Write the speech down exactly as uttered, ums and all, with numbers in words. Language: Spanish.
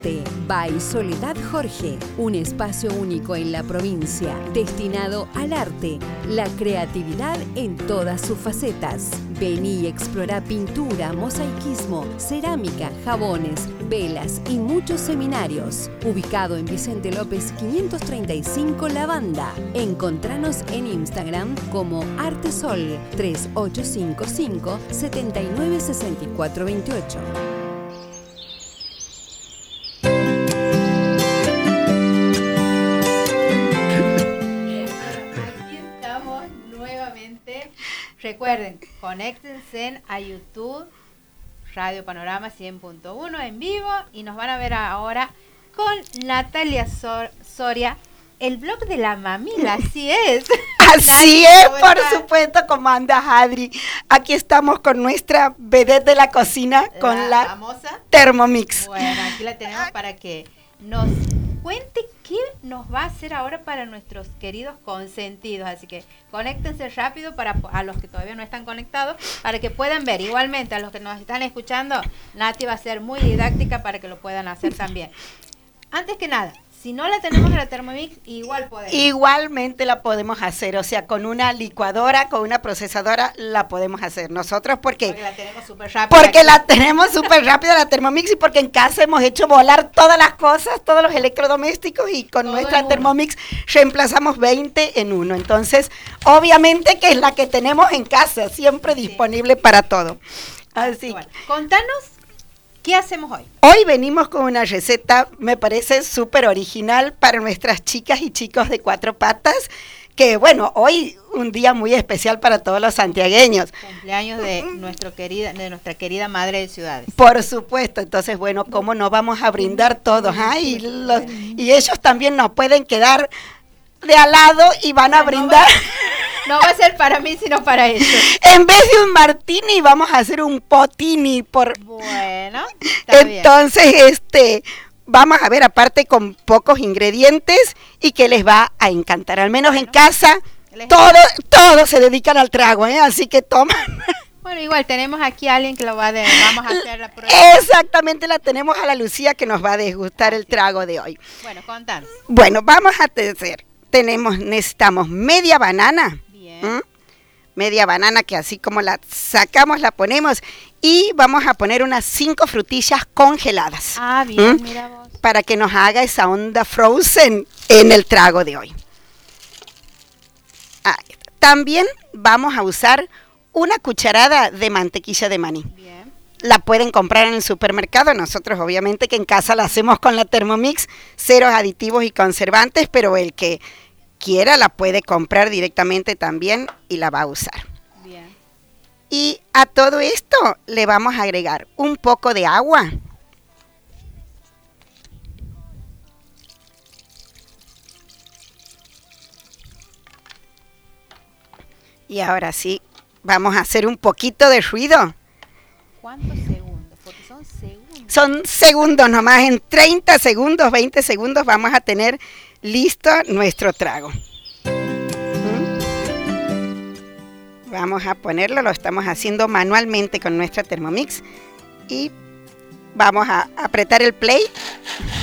by Soledad Jorge, un espacio único en la provincia destinado al arte, la creatividad en todas sus facetas. Vení y explora pintura, mosaicismo, cerámica, jabones, velas y muchos seminarios. Ubicado en Vicente López quinientos treinta y cinco La Banda. Encontranos en Instagram como Artesol tres ocho cinco cinco, siete nueve seis cuatro dos ocho. Recuerden, conéctense a YouTube, Radio Panorama cien punto uno en vivo y nos van a ver ahora con Natalia Sor- Soria, el blog de la mamila, así es. Así es, por supuesto, como anda Adri. Aquí estamos con nuestra vedette de la cocina, la con la famosa Thermomix. Bueno, aquí la tenemos para que nos cuente qué nos va a hacer ahora para nuestros queridos consentidos. Así que conéctense rápido para a los que todavía no están conectados, para que puedan ver. Igualmente, a los que nos están escuchando, Nati va a ser muy didáctica para que lo puedan hacer también. Antes que nada, si no la tenemos en la Thermomix, igual podemos. Igualmente la podemos hacer, o sea, con una licuadora, con una procesadora, la podemos hacer nosotros porque... Porque la tenemos súper rápida. Porque aquí. la tenemos súper rápida la Thermomix y porque en casa hemos hecho volar todas las cosas, todos los electrodomésticos y con Todo nuestra en Thermomix reemplazamos veinte en uno. Entonces, obviamente que es la que tenemos en casa, siempre Sí. disponible para todo. Así. Bueno, contanos, ¿qué hacemos hoy? Hoy venimos con una receta, me parece súper original para nuestras chicas y chicos de cuatro patas, que bueno, hoy un día muy especial para todos los santiagueños. Cumpleaños de nuestro querida, de nuestra querida madre de ciudades. Por supuesto, entonces bueno, ¿cómo no vamos a brindar todos? ¿Ah? Y, los, y ellos también nos pueden quedar de al lado y van a brindar. No va a ser para mí, sino para ellos. En vez de un martini, vamos a hacer un potini. Por... Bueno, está entonces, bien. este, vamos a ver, aparte con pocos ingredientes y que les va a encantar. Al menos bueno, en casa, todos todo se dedican al trago, ¿eh? Así que toman. Bueno, igual tenemos aquí a alguien que lo va a de, vamos a hacer la prueba. Exactamente, la tenemos a la Lucía que nos va a degustar el trago de hoy. Bueno, contanos. Bueno, vamos a hacer, tenemos, necesitamos media banana. ¿Mm? Media banana que así como la sacamos la ponemos y vamos a poner unas cinco frutillas congeladas. Ah, bien, ¿Mm? mira vos. Para que nos haga esa onda frozen en el trago de hoy. Ah, también vamos a usar una cucharada de mantequilla de maní. Bien. La pueden comprar en el supermercado, nosotros obviamente que en casa la hacemos con la Thermomix, ceros aditivos y conservantes, pero el que quiera la puede comprar directamente también y la va a usar. Bien. Y a todo esto le vamos a agregar un poco de agua. Y ahora sí, vamos a hacer un poquito de ruido. ¿Cuántos segundos? Porque son segundos. Son segundos nomás, en treinta segundos, veinte segundos vamos a tener listo nuestro trago. ¿Mm? Vamos a ponerlo, lo estamos haciendo manualmente con nuestra Thermomix y vamos a apretar el play.